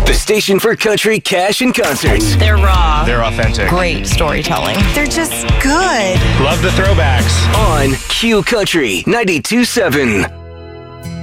the station for country, cash, and concerts. They're raw. They're authentic. Great storytelling. They're just good. Love the throwbacks. On Q Country 92.7.